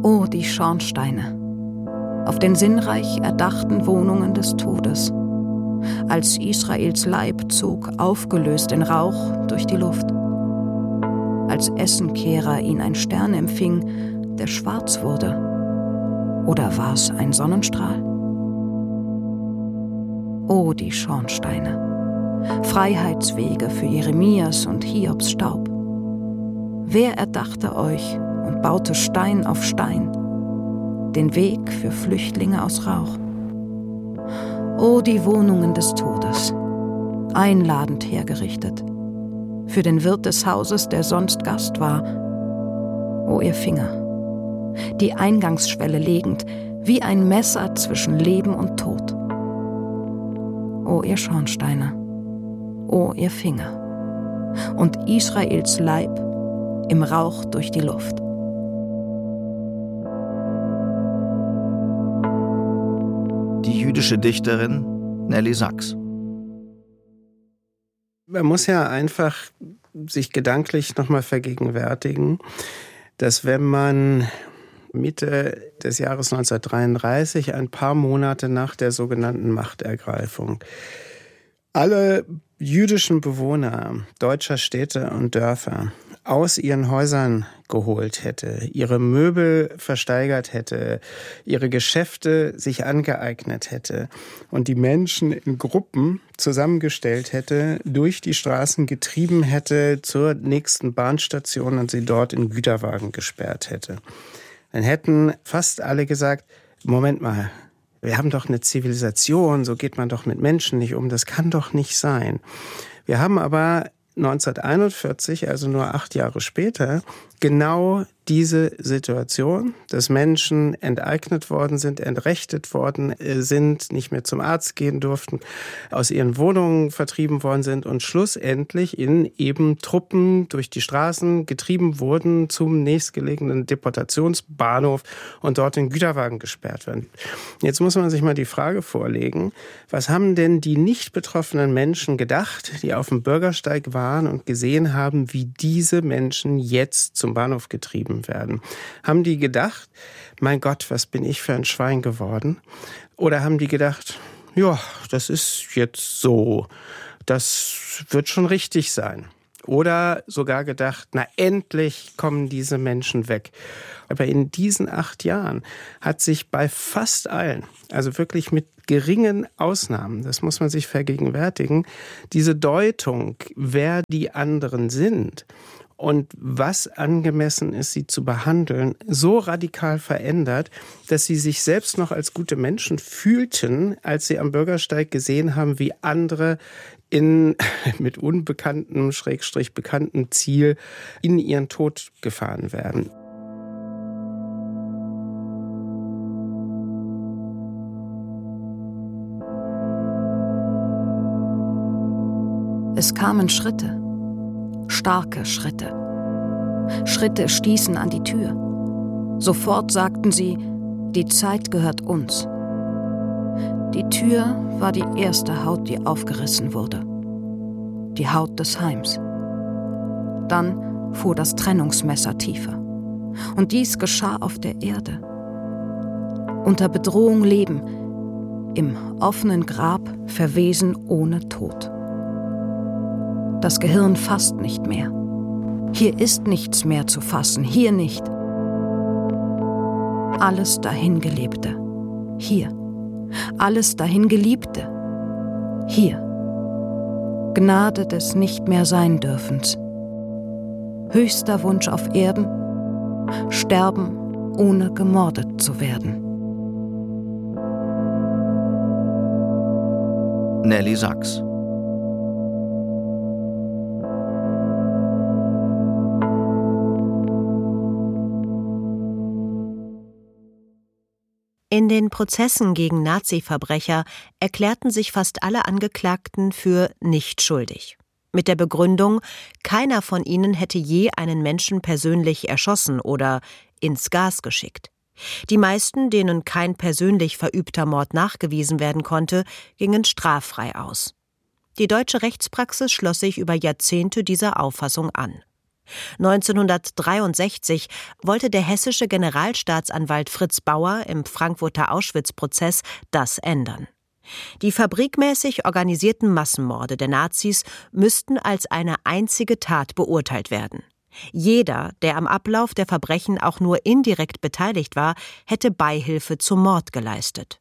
O die Schornsteine, auf den sinnreich erdachten Wohnungen des Todes, als Israels Leib zog, aufgelöst in Rauch durch die Luft, als Essenkehrer ihn ein Stern empfing, der schwarz wurde, oder war's ein Sonnenstrahl? O die Schornsteine, Freiheitswege für Jeremias und Hiobs Staub. Wer erdachte euch und baute Stein auf Stein, den Weg für Flüchtlinge aus Rauch? O die Wohnungen des Todes, einladend hergerichtet, für den Wirt des Hauses, der sonst Gast war. O ihr Finger, die Eingangsschwelle legend, wie ein Messer zwischen Leben und Tod. O ihr Schornsteine, o ihr Finger, und Israels Leib im Rauch durch die Luft. Die jüdische Dichterin Nelly Sachs. Man muss ja einfach sich gedanklich nochmal vergegenwärtigen, dass wenn man Mitte des Jahres 1933, ein paar Monate nach der sogenannten Machtergreifung, alle jüdischen Bewohner deutscher Städte und Dörfer aus ihren Häusern geholt hätte, ihre Möbel versteigert hätte, ihre Geschäfte sich angeeignet hätte und die Menschen in Gruppen zusammengestellt hätte, durch die Straßen getrieben hätte zur nächsten Bahnstation und sie dort in Güterwagen gesperrt hätte, dann hätten fast alle gesagt, Moment mal, wir haben doch eine Zivilisation, so geht man doch mit Menschen nicht um, das kann doch nicht sein. Wir haben aber 1941, also nur 8 Jahre später, genau diese Situation, dass Menschen enteignet worden sind, entrechtet worden sind, nicht mehr zum Arzt gehen durften, aus ihren Wohnungen vertrieben worden sind und schlussendlich in eben Truppen durch die Straßen getrieben wurden zum nächstgelegenen Deportationsbahnhof und dort in Güterwagen gesperrt werden. Jetzt muss man sich mal die Frage vorlegen, was haben denn die nicht betroffenen Menschen gedacht, die auf dem Bürgersteig waren und gesehen haben, wie diese Menschen jetzt zum Bahnhof getrieben werden? Haben die gedacht, mein Gott, was bin ich für ein Schwein geworden? Oder haben die gedacht, ja, das ist jetzt so, das wird schon richtig sein? Oder sogar gedacht, na endlich kommen diese Menschen weg. Aber in diesen 8 Jahren hat sich bei fast allen, also wirklich mit geringen Ausnahmen, das muss man sich vergegenwärtigen, diese Deutung, wer die anderen sind und was angemessen ist, sie zu behandeln, so radikal verändert, dass sie sich selbst noch als gute Menschen fühlten, als sie am Bürgersteig gesehen haben, wie andere mit unbekanntem, / bekanntem Ziel in ihren Tod gefahren werden. Es kamen Schritte, starke Schritte. Schritte stießen an die Tür. Sofort sagten sie, die Zeit gehört uns. Die Tür war die erste Haut, die aufgerissen wurde. Die Haut des Heims. Dann fuhr das Trennungsmesser tiefer. Und dies geschah auf der Erde. Unter Bedrohung leben, im offenen Grab verwesen ohne Tod. Das Gehirn fasst nicht mehr. Hier ist nichts mehr zu fassen, hier nicht. Alles Dahingelebte, hier. Alles Dahingeliebte, hier. Gnade des Nicht-mehr-Sein-Dürfens. Höchster Wunsch auf Erden, sterben, ohne gemordet zu werden. Nelly Sachs. In den Prozessen gegen Nazi-Verbrecher erklärten sich fast alle Angeklagten für nicht schuldig. Mit der Begründung, keiner von ihnen hätte je einen Menschen persönlich erschossen oder ins Gas geschickt. Die meisten, denen kein persönlich verübter Mord nachgewiesen werden konnte, gingen straffrei aus. Die deutsche Rechtspraxis schloss sich über Jahrzehnte dieser Auffassung an. 1963 wollte der hessische Generalstaatsanwalt Fritz Bauer im Frankfurter Auschwitz-Prozess das ändern. Die fabrikmäßig organisierten Massenmorde der Nazis müssten als eine einzige Tat beurteilt werden. Jeder, der am Ablauf der Verbrechen auch nur indirekt beteiligt war, hätte Beihilfe zum Mord geleistet.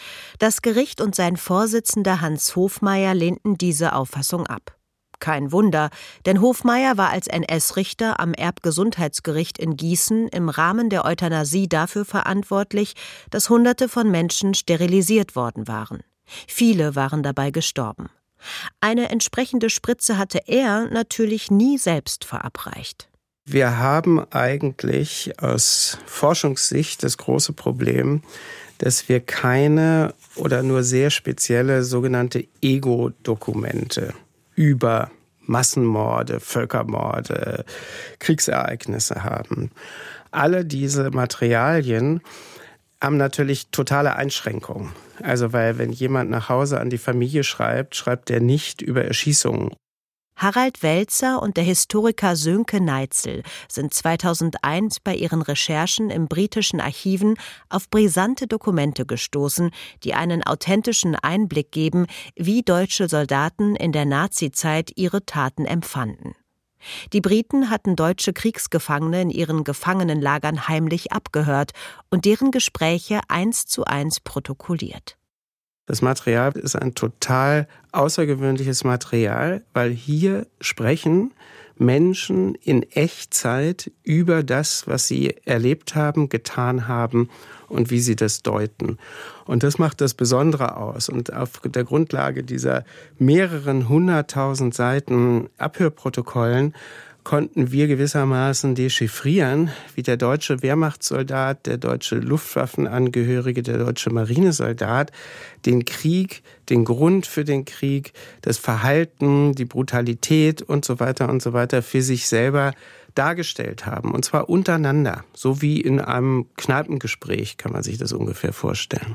Das Gericht und sein Vorsitzender Hans Hofmeier lehnten diese Auffassung ab. Kein Wunder, denn Hofmeier war als NS-Richter am Erbgesundheitsgericht in Gießen im Rahmen der Euthanasie dafür verantwortlich, dass Hunderte von Menschen sterilisiert worden waren. Viele waren dabei gestorben. Eine entsprechende Spritze hatte er natürlich nie selbst verabreicht. Wir haben eigentlich aus Forschungssicht das große Problem, dass wir keine oder nur sehr spezielle sogenannte Ego-Dokumente über Massenmorde, Völkermorde, Kriegsereignisse haben. Alle diese Materialien haben natürlich totale Einschränkungen. Also weil wenn jemand nach Hause an die Familie schreibt, schreibt er nicht über Erschießungen. Harald Welzer und der Historiker Sönke Neitzel sind 2001 bei ihren Recherchen im britischen Archiven auf brisante Dokumente gestoßen, die einen authentischen Einblick geben, wie deutsche Soldaten in der Nazizeit ihre Taten empfanden. Die Briten hatten deutsche Kriegsgefangene in ihren Gefangenenlagern heimlich abgehört und deren Gespräche 1:1 protokolliert. Das Material ist ein total außergewöhnliches Material, weil hier sprechen Menschen in Echtzeit über das, was sie erlebt haben, getan haben und wie sie das deuten. Und das macht das Besondere aus. Und auf der Grundlage dieser mehreren 100.000 Seiten Abhörprotokollen konnten wir gewissermaßen dechiffrieren, wie der deutsche Wehrmachtssoldat, der deutsche Luftwaffenangehörige, der deutsche Marinesoldat den Krieg, den Grund für den Krieg, das Verhalten, die Brutalität und so weiter für sich selber dargestellt haben. Und zwar untereinander, so wie in einem Kneipengespräch, kann man sich das ungefähr vorstellen.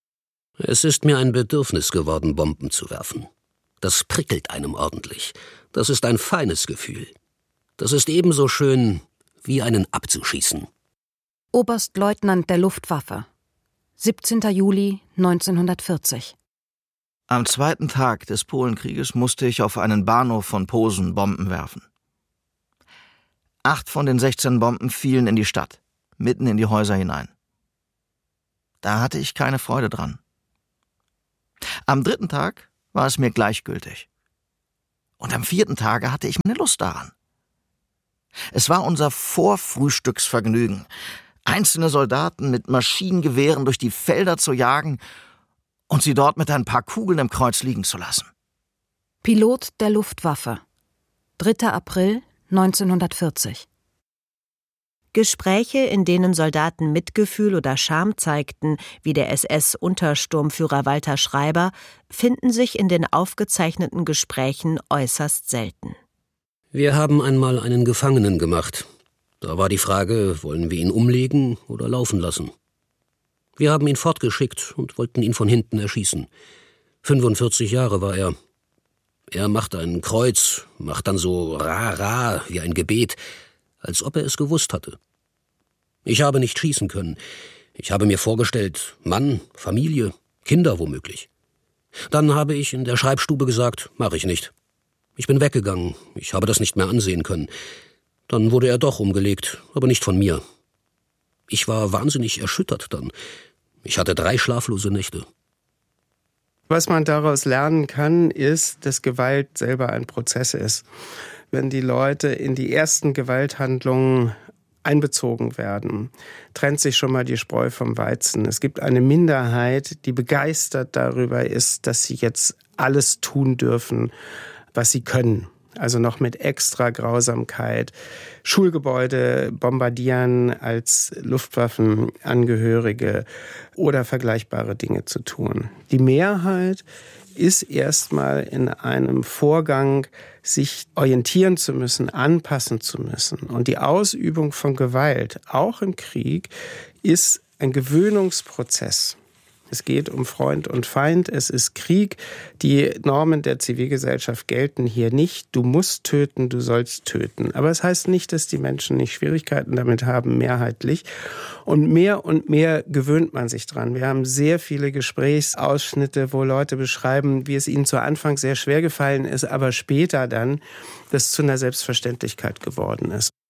Es ist mir ein Bedürfnis geworden, Bomben zu werfen. Das prickelt einem ordentlich. Das ist ein feines Gefühl. Das ist ebenso schön, wie einen abzuschießen. Oberstleutnant der Luftwaffe, 17. Juli 1940. Am zweiten Tag des Polenkrieges musste ich auf einen Bahnhof von Posen Bomben werfen. 8 von den 16 Bomben fielen in die Stadt, mitten in die Häuser hinein. Da hatte ich keine Freude dran. Am 3. Tag war es mir gleichgültig. Und am 4. Tage hatte ich eine Lust daran. Es war unser Vorfrühstücksvergnügen, einzelne Soldaten mit Maschinengewehren durch die Felder zu jagen und sie dort mit ein paar Kugeln im Kreuz liegen zu lassen. Pilot der Luftwaffe, 3. April 1940. Gespräche, in denen Soldaten Mitgefühl oder Scham zeigten, wie der SS-Untersturmführer Walter Schreiber, finden sich in den aufgezeichneten Gesprächen äußerst selten. Wir haben einmal einen Gefangenen gemacht. Da war die Frage, wollen wir ihn umlegen oder laufen lassen? Wir haben ihn fortgeschickt und wollten ihn von hinten erschießen. 45 Jahre war er. Er macht ein Kreuz, macht dann so ra wie ein Gebet, als ob er es gewusst hatte. Ich habe nicht schießen können. Ich habe mir vorgestellt, Mann, Familie, Kinder womöglich. Dann habe ich in der Schreibstube gesagt, mache ich nicht. Ich bin weggegangen, ich habe das nicht mehr ansehen können. Dann wurde er doch umgelegt, aber nicht von mir. Ich war wahnsinnig erschüttert dann. Ich hatte 3 schlaflose Nächte. Was man daraus lernen kann, ist, dass Gewalt selber ein Prozess ist. Wenn die Leute in die ersten Gewalthandlungen einbezogen werden, trennt sich schon mal die Spreu vom Weizen. Es gibt eine Minderheit, die begeistert darüber ist, dass sie jetzt alles tun dürfen, was sie können. Also noch mit extra Grausamkeit. Schulgebäude bombardieren als Luftwaffenangehörige oder vergleichbare Dinge zu tun. Die Mehrheit ist erstmal in einem Vorgang, sich orientieren zu müssen, anpassen zu müssen. Und die Ausübung von Gewalt, auch im Krieg, ist ein Gewöhnungsprozess. Es geht um Freund und Feind, es ist Krieg. Die Normen der Zivilgesellschaft gelten hier nicht. Du musst töten, du sollst töten. Aber es heißt nicht, dass die Menschen nicht Schwierigkeiten damit haben, mehrheitlich. Und mehr gewöhnt man sich dran. Wir haben sehr viele Gesprächsausschnitte, wo Leute beschreiben, wie es ihnen zu Anfang sehr schwer gefallen ist, aber später dann das zu einer Selbstverständlichkeit geworden ist.